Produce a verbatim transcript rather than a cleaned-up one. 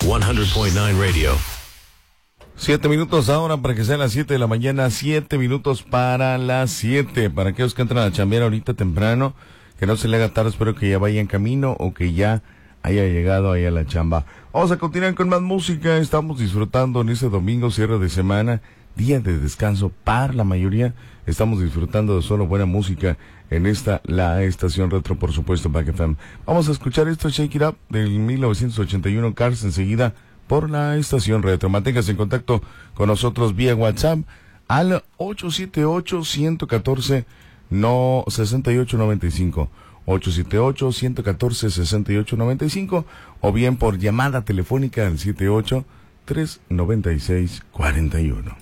one hundred point nine Radio. Siete minutos ahora para que sean las siete de la mañana, siete minutos para las siete. Para aquellos que entran a chambear ahorita temprano, que no se le haga tarde, espero que ya vaya en camino o que ya haya llegado ahí a la chamba. Vamos a continuar con más música. Estamos disfrutando en este domingo, cierre de semana, día de descanso para la mayoría. Estamos disfrutando de solo buena música en esta, la estación retro, por supuesto, Back F M. Vamos a escuchar esto, Shake It Up, del mil novecientos ochenta y uno, Cars, enseguida por la estación retro. Manténgase en contacto con nosotros vía WhatsApp al ocho siete ocho, uno uno cuatro, no, seis ocho nueve cinco. ocho siete ocho, uno uno cuatro, seis ocho nueve cinco o bien por llamada telefónica al siete ocho, tres nueve seis, cuatro uno.